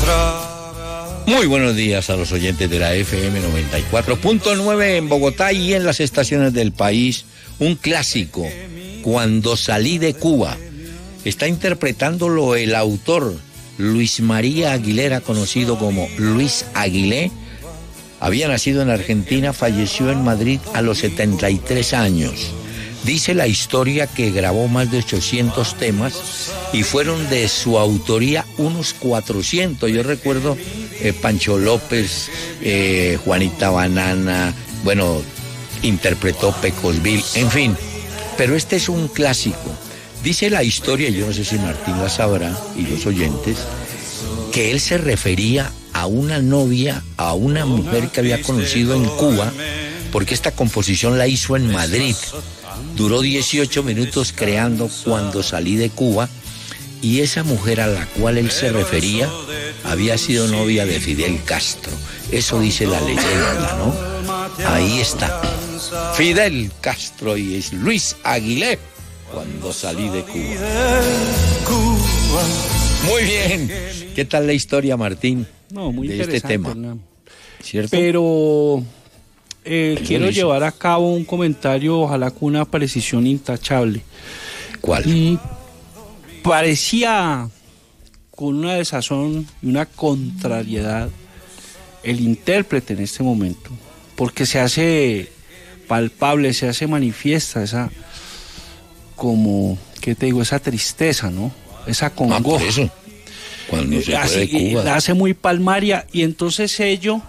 Muy buenos días a los oyentes de la FM 94.9 en Bogotá y en las estaciones del país. Un clásico, Cuando salí de Cuba. Está interpretándolo el autor Luis María Aguilera, conocido como Luis Aguilé. Había nacido en Argentina, falleció en Madrid a los 73 años. Dice la historia que grabó más de 800 temas y fueron de su autoría unos 400. Yo recuerdo Pancho López, Juanita Banana, bueno, interpretó Pecosville, en fin. Pero este es un clásico. Dice la historia, yo no sé si Martín la sabrá y los oyentes, que él se refería a una novia, a una mujer que había conocido en Cuba, porque esta composición la hizo en Madrid. Duró 18 minutos creando Cuando salí de Cuba, y esa mujer a la cual él se refería había sido novia de Fidel Castro. Eso dice la leyenda, ¿no? Ahí está. Fidel Castro y es Luis Aguilé, Cuando salí de Cuba. Muy bien. ¿Qué tal la historia, Martín? No, muy de interesante, este tema? Hernán. ¿Cierto? Pero quiero llevar a cabo un comentario, ojalá con una precisión intachable. ¿Cuál? Parecía con una desazón y una contrariedad el intérprete en este momento, porque se hace palpable, se hace manifiesta esa, como, ¿qué te digo? Esa tristeza, ¿no? Esa congoja. Por eso. Cuando se fue de Cuba. La hace muy palmaria, y entonces ello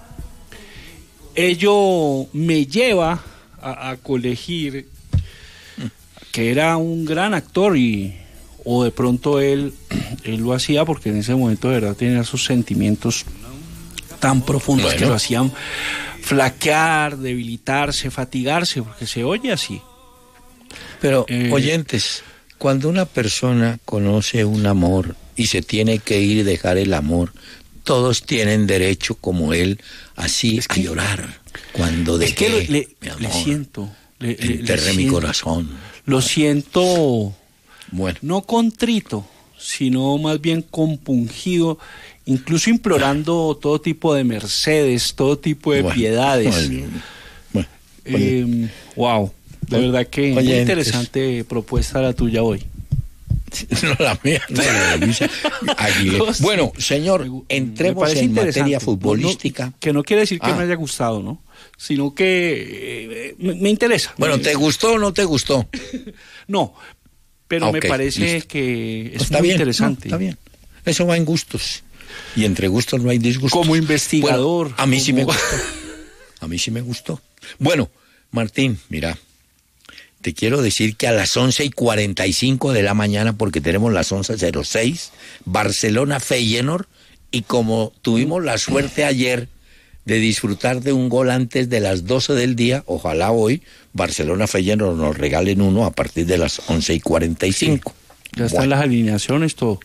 me lleva a colegir que era un gran actor, o de pronto él lo hacía porque en ese momento de verdad tenía sus sentimientos tan profundos que lo hacían flaquear, debilitarse, fatigarse, porque se oye así. Pero, oyentes, cuando una persona conoce un amor y se tiene que ir y dejar el amor, todos tienen derecho, como él, así a llorar. Cuando dejé, mi amor, le siento. enterré mi corazón. Lo siento, bueno, no contrito, sino más bien compungido, incluso implorando todo tipo de mercedes, todo tipo de piedades. Wow, de verdad que muy interesante propuesta la tuya hoy. No, la mía, no, la de Luis Aguilé. Bueno, señor, entremos en materia futbolística. Que no quiere decir que me haya gustado, ¿no? Sino que me interesa. Bueno, ¿te gustó o no te gustó? No, pero me parece que es muy interesante. No, está bien, eso va en gustos. Y entre gustos no hay disgustos. Como investigador. Bueno, a mí sí me gustó. A mí sí me gustó. Bueno, Martín, mira, te quiero decir que a las 11:45 de la mañana, porque tenemos las 11:06, Barcelona-Feyenoord, y como tuvimos la suerte ayer de disfrutar de un gol antes de las 12 del día, ojalá hoy Barcelona-Feyenoord nos regalen uno a partir de las 11:45. Ya están las alineaciones, todo.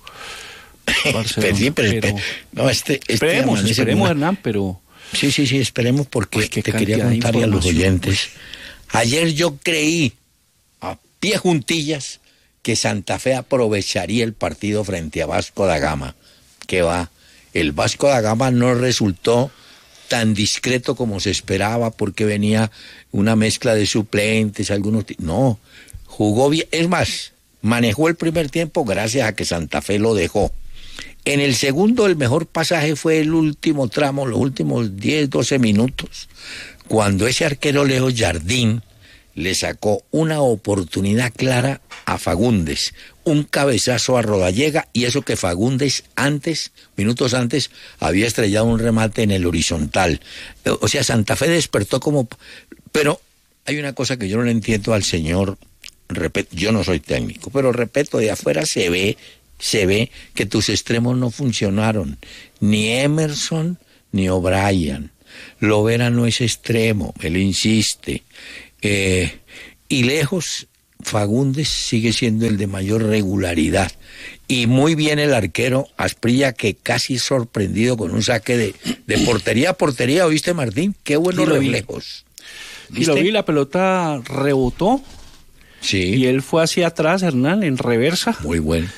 Esperemos, Hernán, pero... Sí, esperemos, porque te quería contar a los oyentes. Ayer yo creí, a pie juntillas, que Santa Fe aprovecharía el partido frente a Vasco da Gama. Que va, el Vasco da Gama no resultó tan discreto como se esperaba, porque venía una mezcla de suplentes, no, jugó bien, es más, manejó el primer tiempo gracias a que Santa Fe lo dejó. En el segundo, el mejor pasaje fue el último tramo, los últimos 10, 12 minutos, cuando ese arquero Leo Jardín le sacó una oportunidad clara a Fagundes, un cabezazo a Rodallega, y eso que Fagundes minutos antes, había estrellado un remate en el horizontal. O sea, Santa Fe despertó como... Pero hay una cosa que yo no le entiendo al señor, yo no soy técnico, pero repito, de afuera se ve que tus extremos no funcionaron, ni Emerson ni O'Brien. Lovera no es extremo, él insiste. Y lejos, Fagundes sigue siendo el de mayor regularidad. Y muy bien el arquero Asprilla, que casi sorprendido con un saque de portería a portería. ¿Oíste, Martín? Qué buenos reflejos. Y lo vi, la pelota rebotó. Sí. Y él fue hacia atrás, Hernán, en reversa. Muy bueno.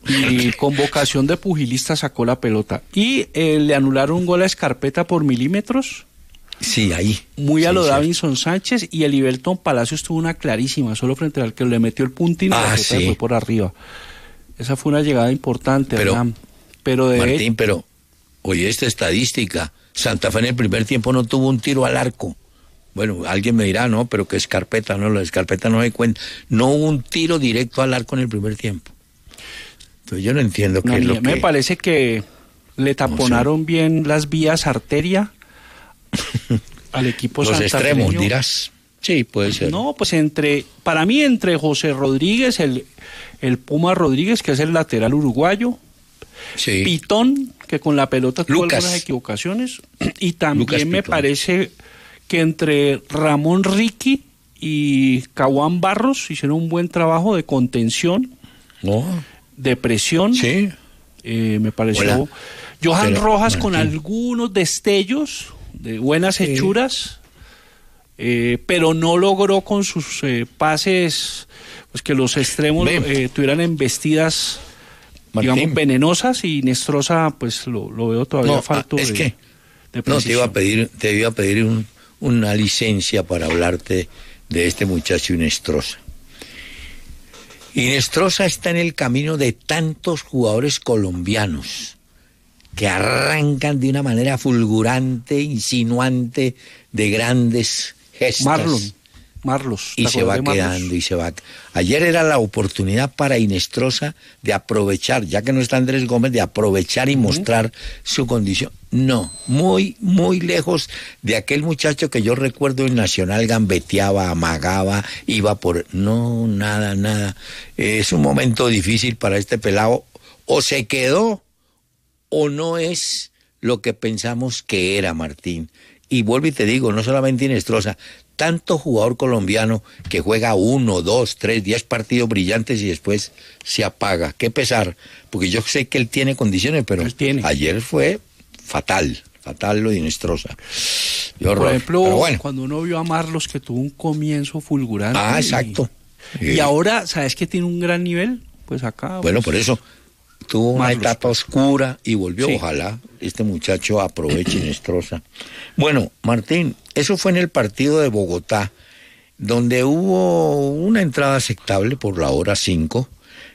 Y con vocación de pugilista sacó la pelota. Y le anularon un gol a Escarpeta por milímetros. Sí, ahí. Muy a lo Davinson Sánchez, y el Iberton Palacios tuvo una clarísima, solo frente al que le metió el puntín y la pelota fue por arriba. Esa fue una llegada importante, ¿verdad? Pero Martín, pero oye, esta estadística, Santa Fe en el primer tiempo no tuvo un tiro al arco. Bueno, alguien me dirá, no, pero que Escarpeta, no, la Escarpeta no se cuenta. No hubo un tiro directo al arco en el primer tiempo. Entonces yo no entiendo qué es lo que... Me parece que le taponaron bien las vías arteria al equipo los santafeño. Extremos, dirás. Sí, puede ser. No, pues para mí entre José Rodríguez, el Puma Rodríguez, que es el lateral uruguayo, sí. Pitón, que con la pelota tuvo Lucas. algunas equivocaciones, y también me parece que entre Ramón Ricky y Caguán Barros hicieron un buen trabajo de contención, de presión. Sí. Me pareció. Hola. Johan Rojas, Martín, con algunos destellos de buenas hechuras, pero no logró con sus pases, pues que los extremos tuvieran embestidas, Martín, digamos, venenosas, y Inestrosa, pues lo veo todavía falto es de, que de no, te iba a pedir una licencia para hablarte de este muchacho Inestrosa. Inestrosa está en el camino de tantos jugadores colombianos que arrancan de una manera fulgurante, insinuante, de grandes gestas. Marlos. Y se va quedando, y se va. Ayer era la oportunidad para Inestrosa de aprovechar, ya que no está Andrés Gómez, de aprovechar y mostrar su condición. No, muy, muy lejos de aquel muchacho que yo recuerdo en Nacional gambeteaba, amagaba, iba por... No, nada. Es un momento difícil para este pelado. O se quedó o no es lo que pensamos que era, Martín. Y vuelvo y te digo, no solamente Inestrosa, tanto jugador colombiano que juega 1, 2, 3, 10 partidos brillantes y después se apaga. Qué pesar, porque yo sé que él tiene condiciones, pero ayer fue fatal lo de Inestrosa. Por ejemplo, cuando uno vio a Marlos, que tuvo un comienzo fulgurante. Exacto. Y ahora, ¿sabes que tiene un gran nivel? Pues acá... Bueno, pues, por eso tuvo una etapa oscura y volvió. Sí. Ojalá este muchacho aproveche Inestrosa. Bueno, Martín, eso fue en el partido de Bogotá, donde hubo una entrada aceptable por la hora 5,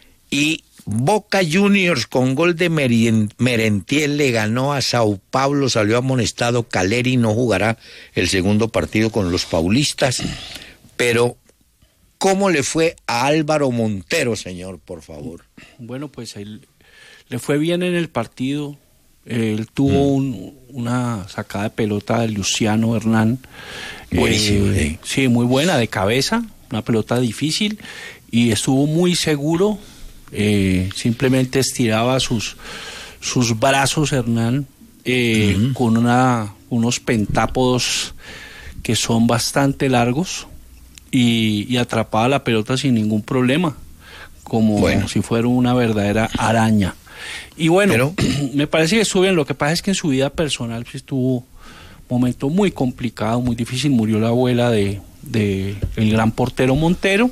y Boca Juniors con gol de Merentiel le ganó a Sao Paulo, salió amonestado Caleri, no jugará el segundo partido con los paulistas. Pero ¿cómo le fue a Álvaro Montero, señor, por favor? Bueno, pues él le fue bien en el partido. Él tuvo una sacada de pelota de Luciano Hernán. Buenísimo, sí, muy buena, de cabeza, una pelota difícil, y estuvo muy seguro. Simplemente estiraba sus brazos Hernán, con unos pentápodos que son bastante largos, y atrapaba la pelota sin ningún problema, como si fuera una verdadera araña. Y bueno, me parece que estuvo bien. Lo que pasa es que en su vida personal pues, tuvo un momento muy complicado, muy difícil. Murió la abuela de el gran portero Montero,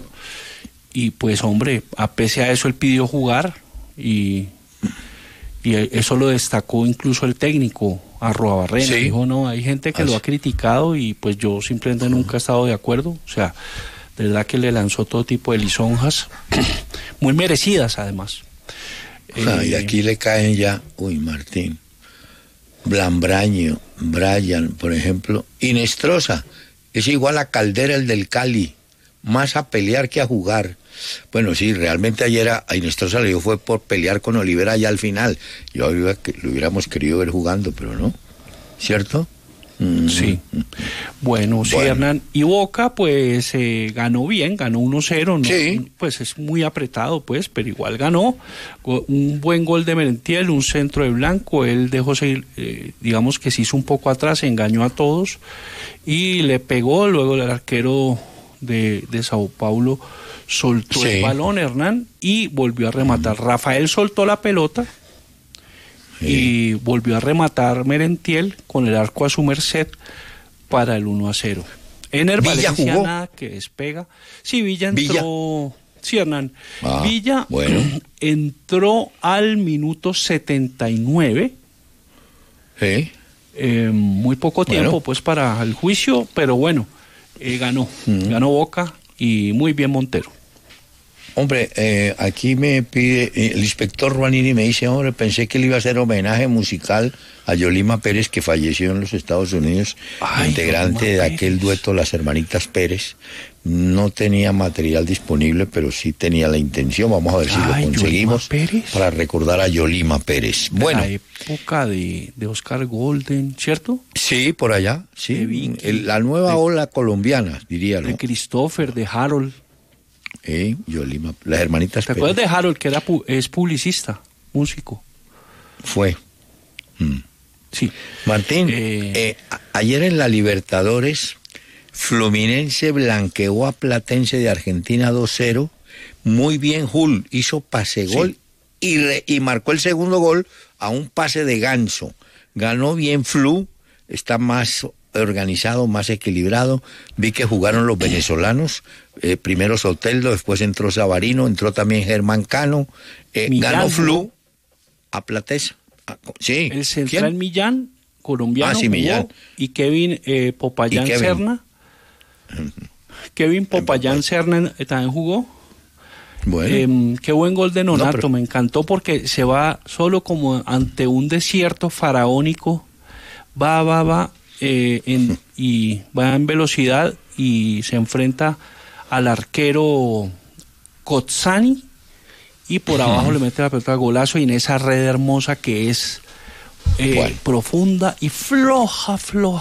y pues hombre, a pesar de eso él pidió jugar, y eso lo destacó incluso el técnico Arruabarrena. Sí. Dijo, no, hay gente que lo ha criticado, y pues yo simplemente nunca he estado de acuerdo. O sea, de verdad que le lanzó todo tipo de lisonjas, muy merecidas además. Y aquí le caen ya, Martín, Blambraño, Brian, por ejemplo, Inestrosa, es igual a Caldera, el del Cali, más a pelear que a jugar. Bueno, sí, realmente ayer a Inestrosa le dio fue por pelear con Olivera ya al final. Yo lo hubiéramos querido ver jugando, pero no, ¿cierto? Sí. Bueno, sí, Hernán. Y Boca, pues, ganó bien, ganó 1-0, ¿no? Sí. Pues es muy apretado, pues, pero igual ganó. Un buen gol de Merentiel, un centro de Blanco. Él dejó seguir, digamos que se hizo un poco atrás, engañó a todos y le pegó. Luego el arquero de Sao Paulo soltó el balón, Hernán, y volvió a rematar. Rafael soltó la pelota. Y volvió a rematar Merentiel con el arco a su merced para el 1-0. Ener Valencia nada que despega. Sí, Villa entró. Sí, Hernán. Villa, entró al minuto 79. Muy poco tiempo pues para el juicio, pero bueno, ganó Boca y muy bien Montero. Hombre, aquí me pide, el inspector Juanini me dice, hombre, pensé que le iba a hacer homenaje musical a Yolima Pérez, que falleció en los Estados Unidos, integrante de aquel dueto Las Hermanitas Pérez. No tenía material disponible, pero sí tenía la intención. Vamos a ver si lo conseguimos para recordar a Yolima Pérez. Bueno, la época de Oscar Golden, ¿cierto? Sí, por allá, sí. La nueva ola colombiana, diría, ¿no? De Christopher, de Harold. Yolima, Las Hermanitas Pérez. ¿Te acuerdas de Harold, que es publicista, músico? Fue. Sí. Martín, ayer en la Libertadores, Fluminense blanqueó a Platense de Argentina 2-0. Muy bien Hull, hizo pase-gol y marcó el segundo gol a un pase de Ganso. Ganó bien Flu, está más organizado, más equilibrado. Vi que jugaron los venezolanos, primero Soteldo, después entró Savarino, entró también Germán Cano. Ganó Flu a Platense. Sí. El central Millán, colombiano, Millán. Y Kevin Popayán Serna. Kevin Popayán Serna también jugó. Bueno. Qué buen gol de Nonato, me encantó porque se va solo como ante un desierto faraónico, va y va en velocidad y se enfrenta al arquero Kotzani y por abajo le mete la pelota a golazo, y en esa red hermosa que es profunda y floja.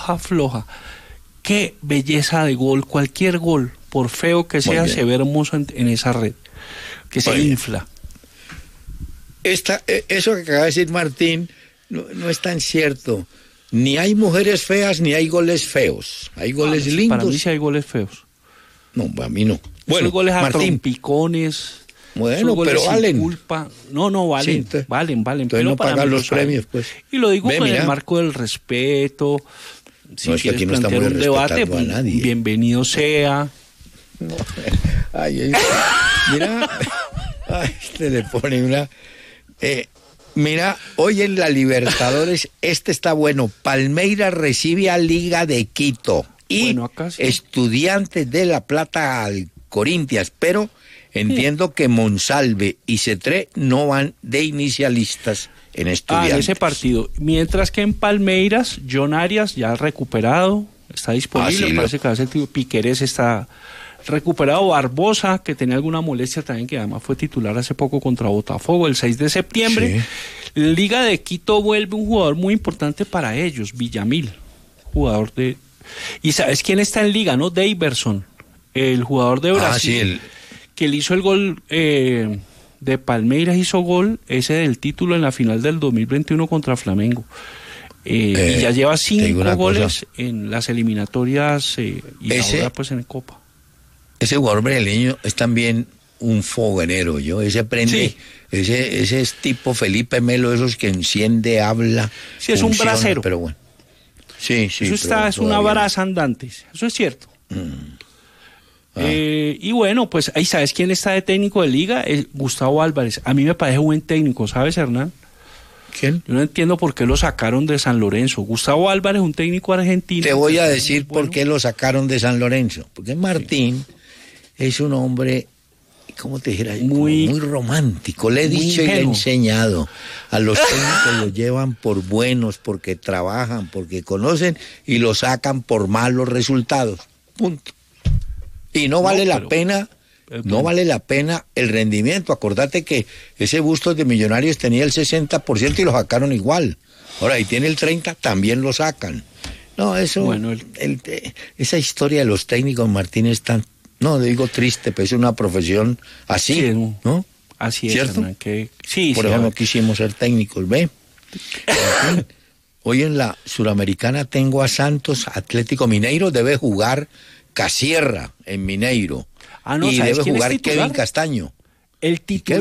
Qué belleza de gol, cualquier gol, por feo que sea, se ve hermoso en esa red, que se infla. Eso que acaba de decir Martín no es tan cierto. Ni hay mujeres feas, ni hay goles feos. Hay goles lindos. Para mí sí hay goles feos. No, a mí no. Bueno, goles a trompicones. Bueno, pero valen. Culpa. No, valen. Sí, valen. Entonces no pagan los premios, pues. Y lo digo en el marco del respeto. Si no, es que aquí no estamos un debate, a nadie. Bienvenido sea. No. Mira, este le pone una... mira, hoy en la Libertadores, está bueno. Palmeiras recibe a Liga de Quito y Estudiantes de La Plata al Corinthians, pero entiendo que Monsalve y Cetré no van de inicialistas en Estudiantes. En ese partido. Mientras que en Palmeiras, John Arias ya recuperado, está disponible, parece que hace Piquerés está recuperado. Barbosa, que tenía alguna molestia también, que además fue titular hace poco contra Botafogo, el 6 de septiembre. Sí. Liga de Quito vuelve un jugador muy importante para ellos, Villamil, jugador de... ¿Y sabes quién está en Liga, no? Daverson, el jugador de Brasil, que le hizo el gol de Palmeiras, hizo gol ese del título en la final del 2021 contra Flamengo. Y ya lleva 5 goles en las eliminatorias y ahora pues en Copa. Ese jugador brasileño es también un fogonero, ese prende, ese es tipo Felipe Melo, esos que enciende, habla. Sí, es un brasero. Pero bueno. Sí. Eso es una brasa andante, eso es cierto. Y bueno, pues ahí sabes quién está de técnico de Liga, es Gustavo Álvarez. A mí me parece buen técnico, ¿sabes, Hernán? ¿Quién? Yo no entiendo por qué lo sacaron de San Lorenzo. Gustavo Álvarez, un técnico argentino. Te voy a decir por qué lo sacaron de San Lorenzo. Porque Martín es un hombre, ¿cómo te dijera? Muy romántico. Le he dicho y le he enseñado. A los técnicos los llevan por buenos, porque trabajan, porque conocen, y los sacan por malos resultados. Punto. Y no vale la pena... No vale la pena el rendimiento. Acordate que ese Bustos de Millonarios tenía el 60% y lo sacaron igual. Ahora, y tiene el 30%, también lo sacan. No, eso... Bueno, esa historia de los técnicos, Martín, es tan... No, digo triste, pero es una profesión así, sí, ¿no? Así es, ¿cierto? Hernán, Por eso no quisimos ser técnicos, ¿ve? Hoy en la Suramericana tengo a Santos, Atlético Mineiro, debe jugar Casierra en Mineiro. Y debe jugar Kevin Castaño. El titular